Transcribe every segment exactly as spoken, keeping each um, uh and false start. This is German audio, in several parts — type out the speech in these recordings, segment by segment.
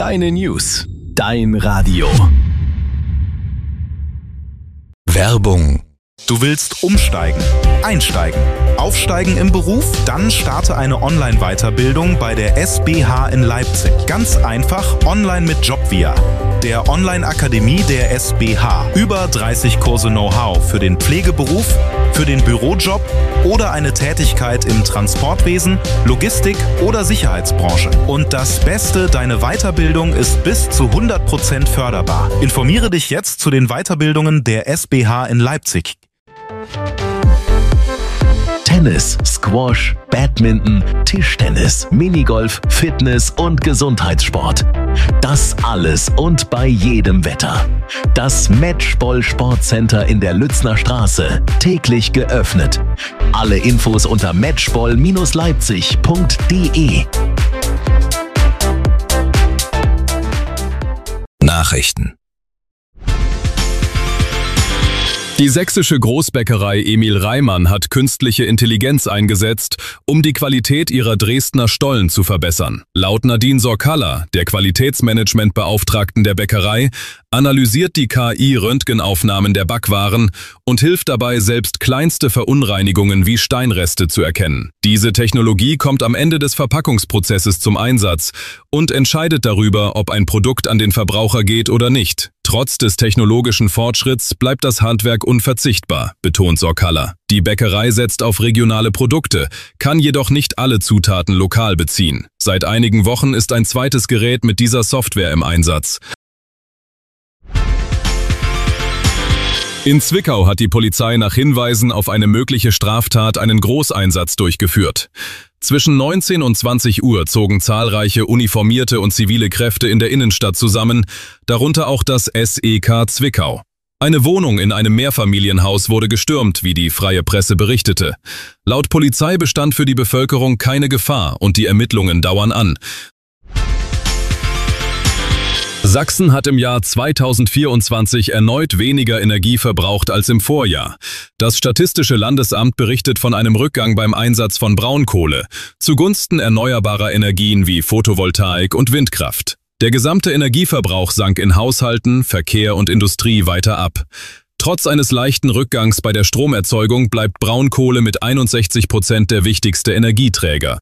Deine News. Dein Radio. Werbung. Du willst umsteigen, einsteigen, aufsteigen im Beruf? Dann starte eine Online-Weiterbildung bei der S B H in Leipzig. Ganz einfach, online mit Jobvia, der Online-Akademie der S B H. Über dreißig Kurse Know-how für den Pflegeberuf, für den Bürojob oder eine Tätigkeit im Transportwesen, Logistik oder Sicherheitsbranche. Und das Beste, deine Weiterbildung ist bis zu hundert Prozent förderbar. Informiere dich jetzt zu den Weiterbildungen der S B H in Leipzig. Tennis, Squash, Badminton, Tischtennis, Minigolf, Fitness und Gesundheitssport. Das alles und bei jedem Wetter. Das Matchball Sportcenter in der Lützner Straße. Täglich geöffnet. Alle Infos unter matchball Leipzig punkt de. Nachrichten. Die sächsische Großbäckerei Emil Reimann hat künstliche Intelligenz eingesetzt, um die Qualität ihrer Dresdner Stollen zu verbessern. Laut Nadine Sorkalla, der Qualitätsmanagementbeauftragten der Bäckerei, analysiert die K I Röntgenaufnahmen der Backwaren und hilft dabei, selbst kleinste Verunreinigungen wie Steinreste zu erkennen. Diese Technologie kommt am Ende des Verpackungsprozesses zum Einsatz und entscheidet darüber, ob ein Produkt an den Verbraucher geht oder nicht. Trotz des technologischen Fortschritts bleibt das Handwerk unverzichtbar, betont Sorkalla. Die Bäckerei setzt auf regionale Produkte, kann jedoch nicht alle Zutaten lokal beziehen. Seit einigen Wochen ist ein zweites Gerät mit dieser Software im Einsatz. In Zwickau hat die Polizei nach Hinweisen auf eine mögliche Straftat einen Großeinsatz durchgeführt. Zwischen neunzehn und zwanzig Uhr zogen zahlreiche uniformierte und zivile Kräfte in der Innenstadt zusammen, darunter auch das S E K Zwickau. Eine Wohnung in einem Mehrfamilienhaus wurde gestürmt, wie die Freie Presse berichtete. Laut Polizei bestand für die Bevölkerung keine Gefahr und die Ermittlungen dauern an. Sachsen hat im Jahr zweitausendvierundzwanzig erneut weniger Energie verbraucht als im Vorjahr. Das Statistische Landesamt berichtet von einem Rückgang beim Einsatz von Braunkohle zugunsten erneuerbarer Energien wie Photovoltaik und Windkraft. Der gesamte Energieverbrauch sank in Haushalten, Verkehr und Industrie weiter ab. Trotz eines leichten Rückgangs bei der Stromerzeugung bleibt Braunkohle mit einundsechzig Prozent der wichtigste Energieträger.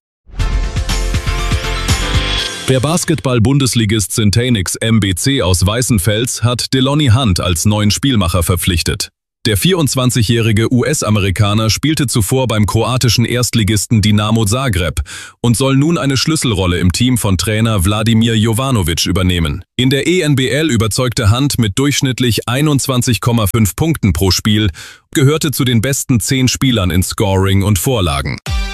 Der Basketball-Bundesligist Syntanix M B C aus Weißenfels hat Delonnie Hunt als neuen Spielmacher verpflichtet. Der vierundzwanzigjährige U S-Amerikaner spielte zuvor beim kroatischen Erstligisten Dinamo Zagreb und soll nun eine Schlüsselrolle im Team von Trainer Wladimir Jovanovic übernehmen. In der E N B L überzeugte Hunt mit durchschnittlich einundzwanzig Komma fünf Punkten pro Spiel, gehörte zu den besten zehn Spielern in Scoring und Vorlagen.